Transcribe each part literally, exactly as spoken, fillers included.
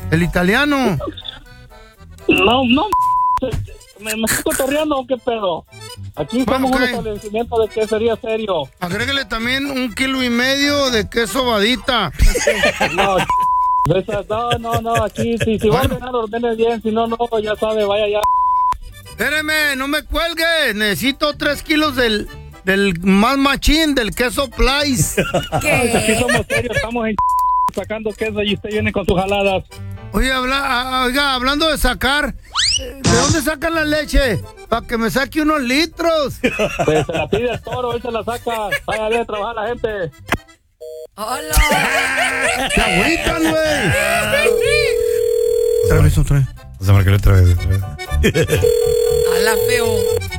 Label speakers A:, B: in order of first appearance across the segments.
A: el italiano.
B: No, no, me, me estoy cotorreando o qué pedo. Aquí somos
A: Ok.
B: un establecimiento de que sería serio.
A: Agrégale también un kilo y medio de queso vadita.
B: No, esas, no, no, no, aquí si, si va a ordenar, ordene bien, si no, no, ya sabe, vaya ya.
A: Espéreme, no me cuelgue. Necesito tres kilos del, del más machín, del queso Place.
B: Aquí somos serios, estamos en sacando queso y usted viene con sus jaladas.
A: Oye, habla, ah, oiga, hablando de sacar, ¿de dónde sacan la leche? Para que me saque unos litros.
B: Pues se la pide el toro, él se la saca. Vaya bien a trabajar la gente.
C: ¡Hola!
A: ¡Se agüitan, güey! Otra vez, otra vez.
D: Vamos a marcarle otra vez. Otra vez.
C: ¡Hala, feo!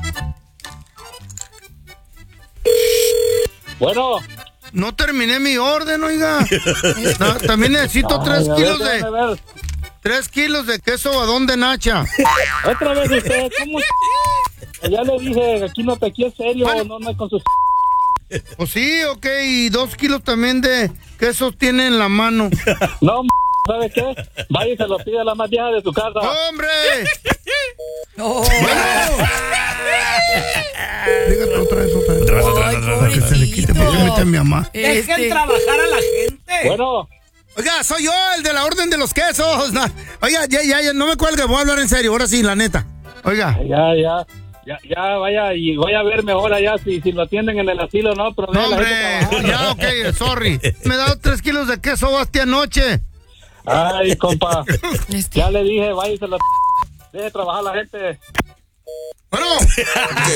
B: Bueno.
A: No terminé mi orden, oiga. No, también necesito tres
B: Ay,
A: kilos
B: ver,
A: de...
B: ver.
A: Tres kilos de queso badón de Nacha.
B: Otra vez usted, ¿cómo? Ya le dije, aquí no te aquí es serio,
A: Bueno.
B: no, no es con sus...
A: Pues sí, ok, y dos kilos también de queso tiene en la mano.
B: No, ¿sabe qué? Vaya y se lo pide a la más vieja de su casa.
A: ¡Hombre!
C: ¡Oh!
A: Dígate otra vez, otra vez.
D: Otra vez, otra
C: Ay,
D: vez, otra vez.
A: Que se le quite porque mete a mi mamá.
E: Dejen
C: Este,
E: trabajar a la gente.
B: Bueno,
A: Oiga, soy yo, el de la orden de los quesos. Na- Oiga, ya, ya, ya, no me cuelgue, voy a hablar en serio, ahora sí, la neta. Oiga.
B: ya, ya, ya, ya, vaya y voy a ver mejor allá si, si lo atienden en el asilo, ¿no? Pero
A: No,
B: deja la gente
A: hombre,
B: trabajar.
A: ya, ok, sorry. Me he dado tres kilos de queso hasta anoche.
B: Ay, compa,
C: este.
B: ya le dije, vaya y se lo... Deje trabajar la gente.
A: Bueno.